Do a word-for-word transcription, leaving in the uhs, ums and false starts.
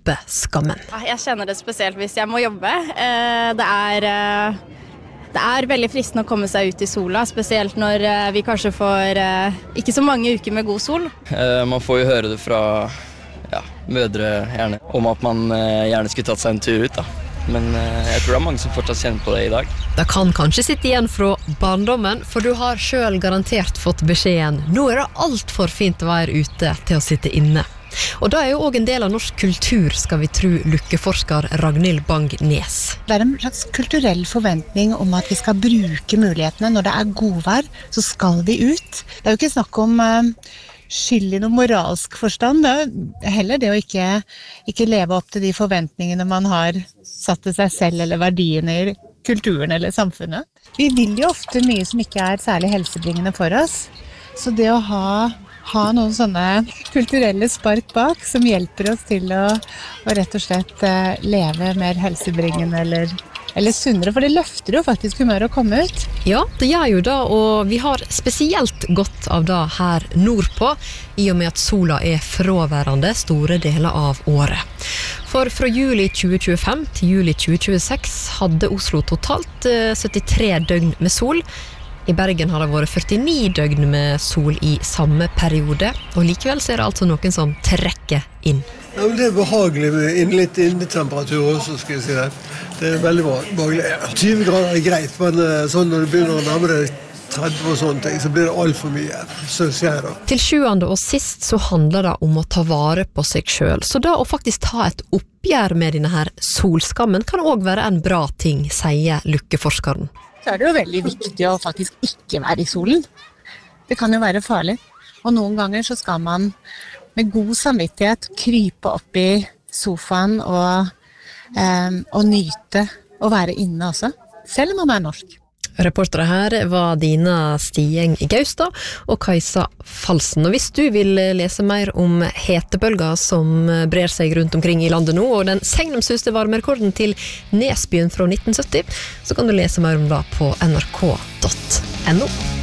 droppe skammen. Jeg kjenner det spesielt hvis jeg må jobbe. Det er, det er veldig fristende å komme seg ut i sola, spesielt når vi kanskje får ikke så mange uker med god sol. Man får jo høre det fra ja, mødre gjerne, om at man gjerne skulle tatt seg en tur ut da. Men jeg tror det er mange som fortsatt kjenner på det i dag. Det kan kanskje sitte igjen fra barndommen, for du har selv garantert fått beskjeden. Nå er det alt for fint å være ute til å sitte inne. Og da er jo også en del av norsk kultur, skal vi tro lykkeforsker Ragnhild Bang-Nes. Det er en slags kulturell forventning om at vi skal bruke mulighetene. Når det er godvær, så skal vi ut. Det er jo ikke snakk om uh, skyld i noen moralsk forstand. Det er heller det å ikke, ikke leve opp til de forventningene man har satt til seg selv, eller verdiene i kulturen eller samfunnet. Vi vil jo ofte mye som ikke er særlig helsebringende for oss. Så det å ha ha noen sånne kulturelle spark bak som hjelper oss til å, å rett og slett uh, leve mer helsebringende eller, eller sunnere, for det løfter jo faktisk humør å komme ut. Ja, det gjør jo det, og vi har spesielt godt av det her nordpå, i og med at sola er fraværende store deler av året. For fra juli tjue tjuefem til juli tjue tjueseks hadde Oslo totalt uh, syttitre døgn med sol. I Bergen har det vært førtini døgn med sol i samme periode, og likevel så er det altså noen som trekker inn. Ja, men det er behagelig med inn, litt innetemperatur også, skal jeg si det. Det er veldig behagelig. tyve grader er greit, men sånn når du begynner å nærme deg tretti og sånne ting, så blir det alt for mye, synes jeg da. Til sjuende og sist så handler det om å ta vare på seg selv, så da å faktisk ta et oppgjør med denne her solskammen kan også være en bra ting, sier lykkeforskeren. Så er det jo veldig viktig å faktisk ikke være i solen. Det kan jo være farlig. Og noen ganger så skal man med god samvittighet krype opp i sofaen og, eh, og nyte å være inne også, selv om man er norsk. Reportere her var Dina Stieng i Gaustad og Kajsa Falsen. Og hvis du vil lese mer om hetebølger som brer seg rundt omkring i landet nå, og den segnomsuste varmerekorden til Nesbyen fra nitten sytti, så kan du lese mer om det på n r k punktum n o.